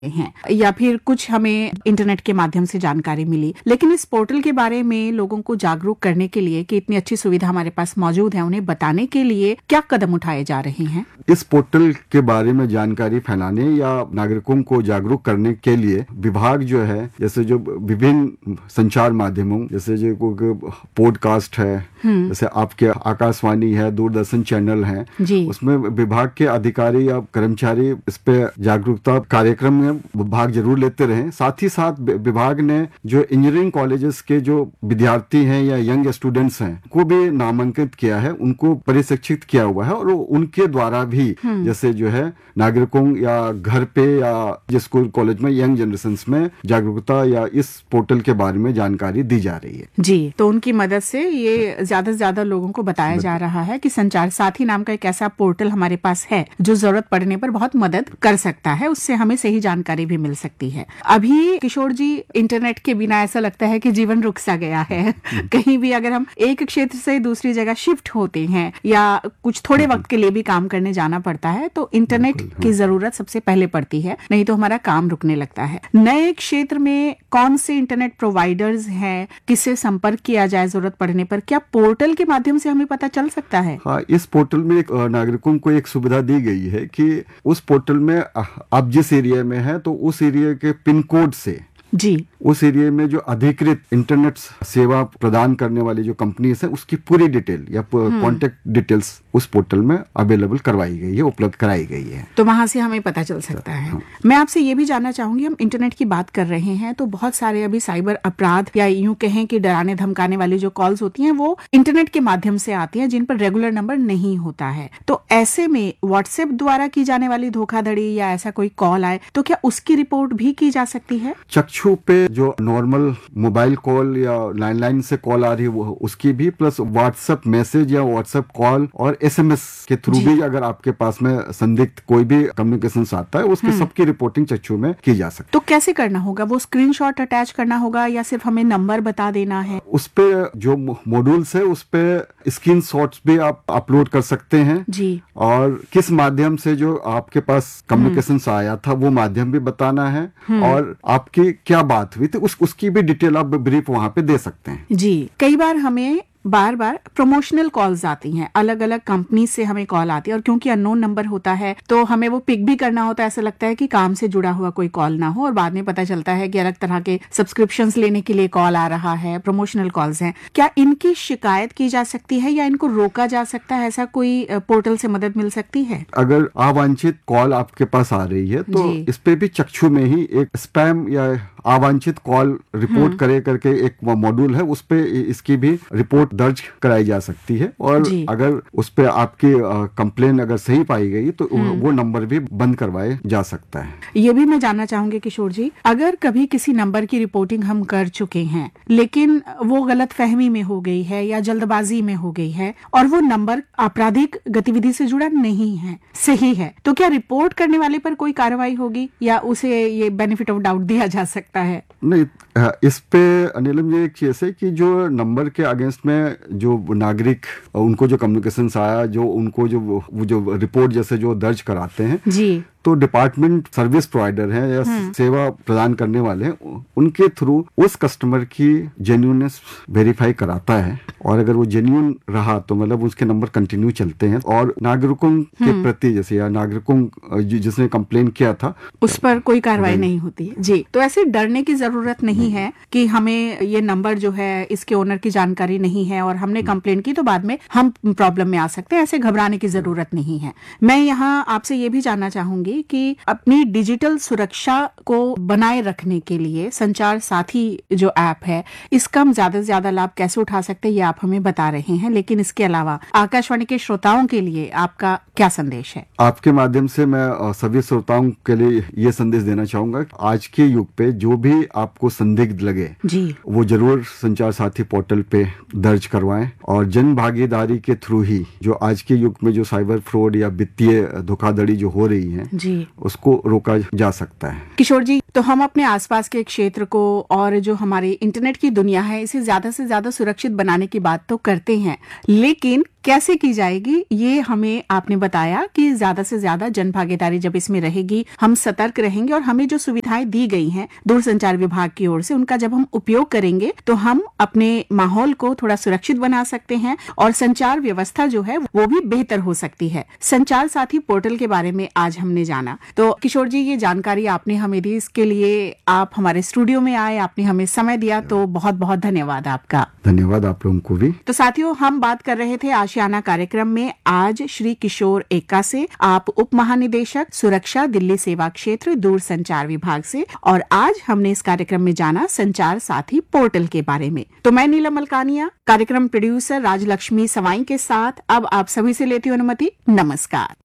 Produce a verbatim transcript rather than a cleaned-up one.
हैं या फिर कुछ हमें इंटरनेट के माध्यम से जानकारी मिली, लेकिन इस पोर्टल के बारे में लोगों को जागरूक करने के लिए कि इतनी अच्छी सुविधा हमारे पास मौजूद है, उन्हें बताने के लिए क्या कदम उठाए जा रहे हैं? इस पोर्टल के बारे में जानकारी फैलाने या नागरिकों को जागरूक करने के लिए विभाग जो है, जैसे जो विभिन्न संचार माध्यमों, जैसे जो पॉडकास्ट है, जैसे आपके आकाशवाणी है, दूरदर्शन चैनल है, उसमें विभाग के अधिकारी या कर्मचारी इस पे जागरूकता कार्यक्रम में भाग जरूर लेते रहे। साथ ही साथ विभाग ने जो इंजीनियरिंग कॉलेजेस के जो विद्यार्थी हैं या यंग स्टूडेंट्स हैं को भी नामांकित किया है, उनको प्रशिक्षित किया हुआ है और उनके द्वारा भी जैसे जो है नागरिकों या घर पे या स्कूल कॉलेज में यंग जनरेशन में जागरूकता या इस पोर्टल के बारे में जानकारी दी जा रही है। जी, तो उनकी मदद से ये ज्यादा से ज्यादा लोगों को बताया जा रहा है कि संचार साथी नाम का एक ऐसा पोर्टल हमारे पास है जो जरूरत पड़ने पर बहुत मदद कर सकता है, उससे हमें सही जानकारी भी मिल सकती है। अभी किशोर जी, इंटरनेट के बिना ऐसा लगता है कि जीवन रुक सा गया है। कहीं भी अगर हम एक क्षेत्र से दूसरी जगह शिफ्ट होते हैं या कुछ थोड़े वक्त के लिए भी काम करने जाना पड़ता है तो इंटरनेट की जरूरत सबसे पहले पड़ती है, नहीं तो हमारा काम रुकने लगता है। नए क्षेत्र में कौन से इंटरनेट प्रोवाइडर्स हैं, किससे संपर्क किया जाए जरूरत पड़ने पर, क्या पोर्टल के माध्यम से हमें पता चल सकता है? हाँ, इस पोर्टल में एक नागरिकों को एक सुविधा दी गई है कि उस पोर्टल में आप जिस एरिया में है तो उस एरिया के पिन कोड से जी उस एरिया में जो अधिकृत इंटरनेट सेवा प्रदान करने वाली जो कंपनीज है उसकी पूरी डिटेल या कॉन्टेक्ट डिटेल्स उस पोर्टल में अवेलेबल करवाई गई है, उपलब्ध कराई गई है, तो वहां से हमें पता चल सकता है। हाँ। मैं आपसे ये भी जानना चाहूंगी, हम इंटरनेट की बात कर रहे हैं तो बहुत सारे अभी साइबर अपराध या यूं कहें कि डराने धमकाने वाली जो कॉल्स होती हैं वो इंटरनेट के माध्यम से आती हैं जिन पर रेगुलर नंबर नहीं होता है। तो ऐसे में व्हाट्सएप द्वारा की जाने वाली धोखाधड़ी या ऐसा कोई कॉल आए तो क्या उसकी रिपोर्ट भी की जा सकती है? चक्षु पे जो नॉर्मल मोबाइल कॉल या लैंडलाइन से कॉल आ रही है वो उसकी भी, प्लस व्हाट्सएप मैसेज या व्हाट्सएप कॉल और एसएमएस के थ्रू भी अगर आपके पास में संदिग्ध कोई भी कम्युनिकेशन आता है उसकी सबकी रिपोर्टिंग चक्षु में की जा सकती है। तो कैसे करना होगा? वो स्क्रीनशॉट अटैच करना होगा या सिर्फ हमें नंबर बता देना है? उस पे जो मॉड्यूल्स है उस पे स्क्रीनशॉट्स भी आप अपलोड कर सकते हैं जी, और किस माध्यम से जो आपके पास कम्युनिकेशन आया था वो माध्यम भी बताना है और आपकी क्या बात हुई थी उस उसकी भी डिटेल आप ब्रीफ वहां पे दे सकते हैं जी। कई बार हमें बार बार प्रमोशनल कॉल्स आती हैं, अलग अलग कंपनी से हमें कॉल आती है और क्योंकि अननोन नंबर होता है तो हमें वो पिक भी करना होता है। ऐसा लगता है कि काम से जुड़ा हुआ कोई कॉल ना हो और बाद में पता चलता है कि अलग तरह के सब्सक्रिप्शंस लेने के लिए कॉल आ रहा है, प्रमोशनल कॉल्स हैं। क्या इनकी शिकायत की जा सकती है या इनको रोका जा सकता है? ऐसा कोई पोर्टल से मदद मिल सकती है? अगर अवांछित कॉल आपके पास आ रही है तो इस पे भी चक्षु में ही एक स्पैम या अवांछित कॉल रिपोर्ट करे करके एक मॉड्यूल है, उस पे इसकी भी रिपोर्ट दर्ज कराई जा सकती है और अगर उस पे आपकी कंप्लेन अगर सही पाई गई तो वो नंबर भी बंद करवाए जा सकता है। ये भी मैं जानना चाहूंगी किशोर जी, अगर कभी किसी नंबर की रिपोर्टिंग हम कर चुके हैं लेकिन वो गलत फहमी में हो गई है या जल्दबाजी में हो गई है और वो नंबर आपराधिक गतिविधि से जुड़ा नहीं है, सही है, तो क्या रिपोर्ट करने वाले पर कोई कार्रवाई होगी या उसे ये बेनिफिट ऑफ डाउट दिया जा सकता है? नहीं, इस पे अनिलम ये एक चीज है कि जो नंबर के अगेंस्ट में जो नागरिक उनको जो कम्युनिकेशन आया, जो उनको जो वो जो रिपोर्ट जैसे जो दर्ज कराते हैं जी, तो डिपार्टमेंट सर्विस प्रोवाइडर हैं या सेवा प्रदान करने वाले हैं, उनके थ्रू उस कस्टमर की जेन्युइननेस वेरीफाई कराता है और अगर वो जेन्युइन रहा तो मतलब उसके नंबर कंटिन्यू चलते हैं और नागरिकों के प्रति जैसे या नागरिकों जिसने कंप्लेन किया था उस पर कोई कार्रवाई नहीं होती है जी। तो ऐसे डरने की जरूरत नहीं है कि हमें ये नंबर जो है इसके ओनर की जानकारी नहीं है और हमने कंप्लेन की तो बाद में हम प्रॉब्लम में आ सकते हैं, ऐसे घबराने की जरूरत नहीं है। मैं यहाँ आपसे ये भी जानना चाहूंगी कि अपनी डिजिटल सुरक्षा को बनाए रखने के लिए संचार साथी जो ऐप है इसका हम ज्यादा से ज्यादा लाभ कैसे उठा सकते हैं ये आप हमें बता रहे हैं, लेकिन इसके अलावा आकाशवाणी के श्रोताओं के लिए आपका क्या संदेश है? आपके माध्यम से मैं सभी श्रोताओं के लिए ये संदेश देना चाहूंगा, आज के युग पे जो भी आपको संदिग्ध लगे जी वो जरूर संचार साथी पोर्टल पे दर्ज करवाएं और जन भागीदारी के थ्रू ही जो आज के युग में जो साइबर फ्रॉड या वित्तीय धोखाधड़ी जो हो रही है जी उसको रोका जा सकता है। किशोर जी, तो हम अपने आसपास के क्षेत्र को और जो हमारी इंटरनेट की दुनिया है इसे ज्यादा से ज्यादा सुरक्षित बनाने की बात तो करते हैं, लेकिन कैसे की जाएगी ये हमें आपने बताया कि ज्यादा से ज्यादा जनभागीदारी जब इसमें रहेगी, हम सतर्क रहेंगे और हमें जो सुविधाएं दी गई हैं दूरसंचार विभाग की ओर से उनका जब हम उपयोग करेंगे तो हम अपने माहौल को थोड़ा सुरक्षित बना सकते हैं और संचार व्यवस्था जो है वो भी बेहतर हो सकती है। संचार साथी पोर्टल के बारे में आज हमने जाना। तो किशोर जी, ये जानकारी आपने हमें दी, इसके लिए आप हमारे स्टूडियो में आए, आपने हमें समय दिया, तो बहुत बहुत धन्यवाद आपका। धन्यवाद आप लोगों को भी। तो साथियों, हम बात कर रहे थे आशियाना कार्यक्रम में आज श्री किशोर एक्का से, आप उप महानिदेशक सुरक्षा दिल्ली सेवा क्षेत्र दूरसंचार विभाग से, और आज हमने इस कार्यक्रम में जाना संचार साथी पोर्टल के बारे में। तो मैं नीलम मलकानिया, कार्यक्रम प्रोड्यूसर राजलक्ष्मी सवाई के साथ अब आप सभी से लेती हूँ अनुमति। नमस्कार।